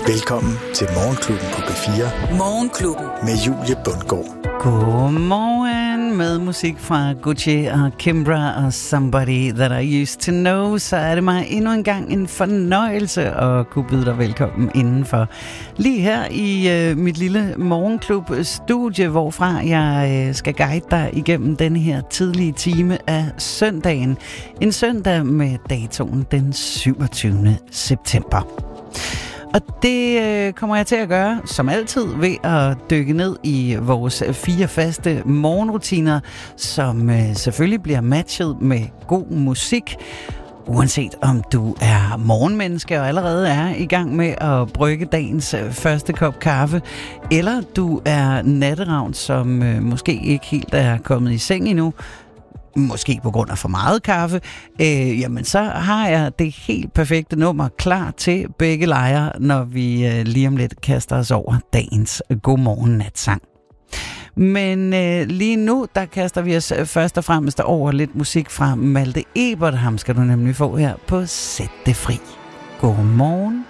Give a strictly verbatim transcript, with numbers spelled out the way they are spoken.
Velkommen til Morgenklubben på B fire. Morgenklubben. Med Julie Bundgaard. Godmorgen med musik fra Gucci og Kimbra og Somebody That I Used To Know. Så er det mig endnu en gang en fornøjelse at kunne byde dig velkommen indenfor. Lige her i øh, mit lille morgenklub-studie, hvorfra jeg øh, skal guide dig igennem denne her tidlige time af søndagen. En søndag med datoen den syvogtyvende september. Og det øh, kommer jeg til at gøre, som altid, ved at dykke ned i vores fire faste morgenrutiner, som øh, selvfølgelig bliver matchet med god musik. Uanset om du er morgenmenneske og allerede er i gang med at brygge dagens første kop kaffe, eller du er natteravn, som øh, måske ikke helt er kommet i seng endnu, måske på grund af for meget kaffe, øh, jamen så har jeg det helt perfekte nummer klar til begge lejre, når vi øh, lige om lidt kaster os over dagens Godmorgen Natsang. Men øh, lige nu, der kaster vi os først og fremmest over lidt musik fra Malte Ebert. Ham skal du nemlig få her på Sæt det fri. Godmorgen.